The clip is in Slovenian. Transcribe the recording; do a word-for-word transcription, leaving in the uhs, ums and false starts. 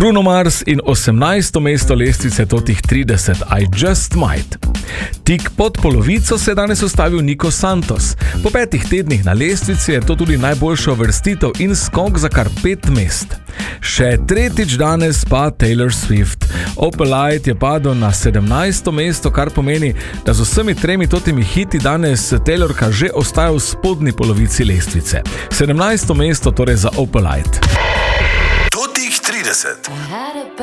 Bruno Mars in osemnajsto mesto lestvice Totih trideset, I Just Might. Tik pod polovico se je danes ustavil Nico Santos. Po petih tednih na lestvici je to tudi najboljša uvrstitev in skok za kar pet mest. Še tretjič danes pa Taylor Swift. Opalite je padel na sedemnajsto mesto, kar pomeni, da z vsemi tremi totimi hiti danes Taylorka že ostaja v spodnji polovici lestvice. sedemnajsto mesto torej za Opalite. Totih trideset.